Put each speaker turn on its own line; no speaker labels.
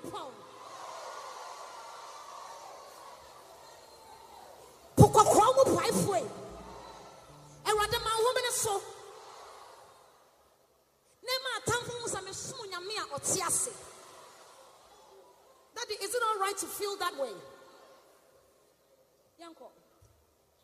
Nyankopɔn. Pokokwa mu paifwe. Erade ma woman so. Nema atamfo sa me sumu nyame a otiase. Daddy, is it all right to feel that way? Yanko.